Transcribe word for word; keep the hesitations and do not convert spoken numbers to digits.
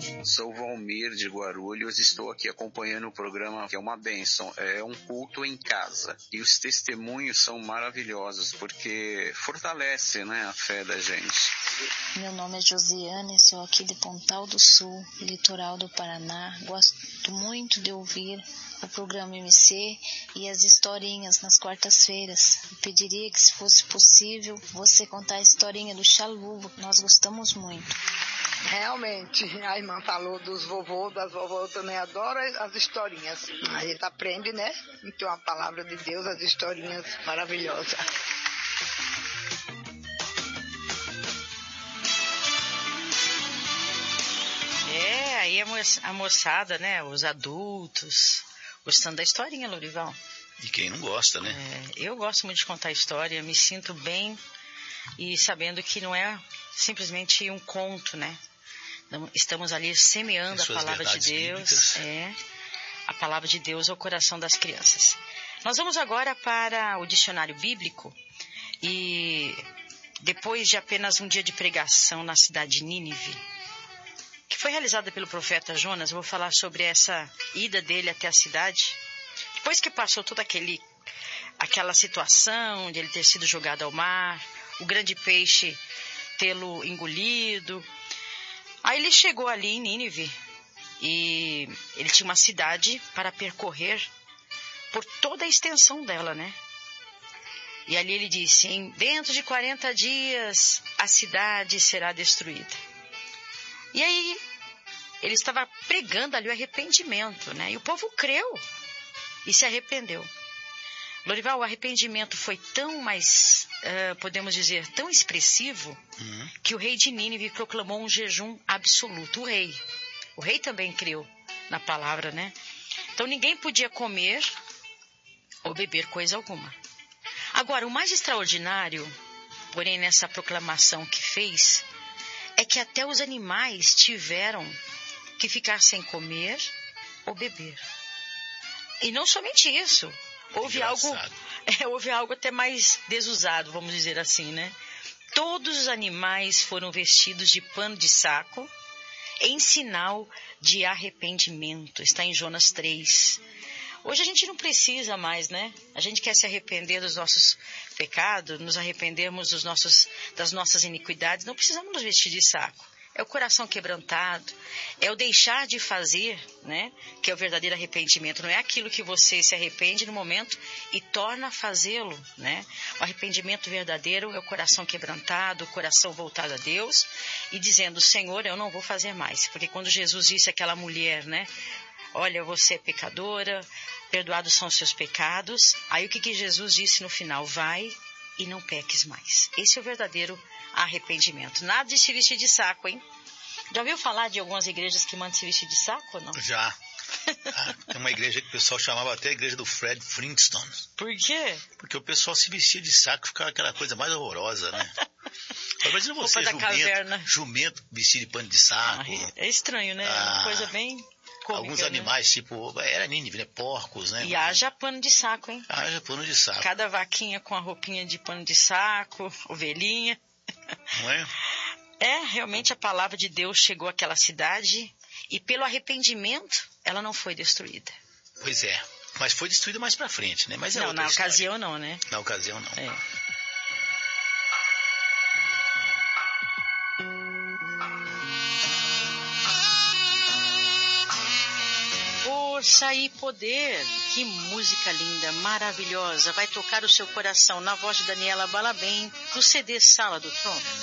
Sou Valmir de Guarulhos, estou aqui acompanhando o programa, que é uma bênção, é um culto em casa. E os testemunhos são maravilhosos, porque fortalece, né, a fé da gente. Meu nome é Josiane, sou aqui de Pontal do Sul, litoral do Paraná. Gosto muito de ouvir o programa M C e as historinhas nas quartas-feiras. Eu pediria que, se fosse possível, você contar a historinha do Chalubo, nós gostamos muito. Realmente, a irmã falou dos vovôs, das vovós, eu também adoro as historinhas. A gente aprende, né? Então, a palavra de Deus, as historinhas maravilhosas. É, aí a moçada, né? Os adultos, gostando da historinha, Lorival. E quem não gosta, né? É, eu gosto muito de contar história, me sinto bem e sabendo que não é simplesmente um conto, né? Estamos ali semeando a palavra de Deus. É, a palavra de Deus é o coração das crianças. Nós vamos agora para o dicionário bíblico e depois de apenas um dia de pregação na cidade de Nínive, que foi realizada pelo profeta Jonas, eu vou falar sobre essa ida dele até a cidade. Depois que passou toda aquele, aquela situação de ele ter sido jogado ao mar, o grande peixe tê-lo engolido. Aí ele chegou ali em Nínive e ele tinha uma cidade para percorrer por toda a extensão dela, né? E ali ele disse, em dentro de quarenta dias a cidade será destruída. E aí ele estava pregando ali o arrependimento, né? E o povo creu e se arrependeu. Lorival, o arrependimento foi tão mais, uh, podemos dizer, tão expressivo, uhum. que o rei de Nínive proclamou um jejum absoluto. O rei. O rei também creu na palavra, né? Então ninguém podia comer ou beber coisa alguma. Agora, o mais extraordinário, porém nessa proclamação que fez, é que até os animais tiveram que ficar sem comer ou beber. E não somente isso. Houve algo, é, houve algo até mais desusado, vamos dizer assim, né? Todos os animais foram vestidos de pano de saco em sinal de arrependimento. Está em Jonas três. Hoje a gente não precisa mais, né? A gente quer se arrepender dos nossos pecados, nos arrependermos dos nossos, das nossas iniquidades. Não precisamos nos vestir de saco. É o coração quebrantado, é o deixar de fazer, né? Que é o verdadeiro arrependimento. Não é aquilo que você se arrepende no momento e torna a fazê-lo, né? O arrependimento verdadeiro é o coração quebrantado, o coração voltado a Deus e dizendo, Senhor, eu não vou fazer mais. Porque quando Jesus disse àquela mulher, né? Olha, você é pecadora, perdoados são os seus pecados. Aí o que, que Jesus disse no final? Vai e não peques mais. Esse é o verdadeiro arrependimento. Nada de se vestir de saco, hein? Já ouviu falar de algumas igrejas que mandam se vestir de saco ou não? Já. Ah, tem uma igreja que o pessoal chamava até a igreja do Fred Flintstone. Por quê? Porque o pessoal se vestia de saco, ficava aquela coisa mais horrorosa, né? Imagina você, jumento, jumento vestido de pano de saco. Ah, é estranho, né? Ah, uma coisa bem cômica, alguns animais, né? Tipo, era Nínive, né? Porcos, né? E haja pano de saco, hein? Haja pano de saco. Cada vaquinha com a roupinha de pano de saco, ovelhinha. Não é? É, realmente a palavra de Deus chegou àquela cidade e pelo arrependimento ela não foi destruída. Pois é, mas foi destruída mais pra frente, né? Mas é não, na história. ocasião não, né? Na ocasião não. É. Força e poder, que música linda, maravilhosa, vai tocar o seu coração na voz de Daniela Balabem, do C D Sala do Trono.